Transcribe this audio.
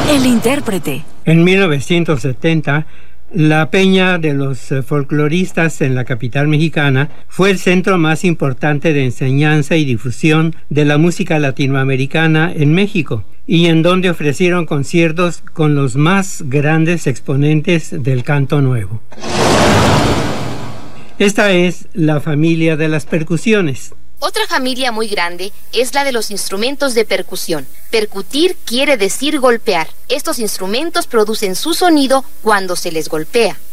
El intérprete. En 1970, la Peña de los Folcloristas en la capital mexicana fue el centro más importante de enseñanza y difusión de la música latinoamericana en México, y en donde ofrecieron conciertos con los más grandes exponentes del canto nuevo. Esta es la familia de las percusiones. Otra familia muy grande es la de los instrumentos de percusión. Percutir quiere decir golpear. Estos instrumentos producen su sonido cuando se les golpea.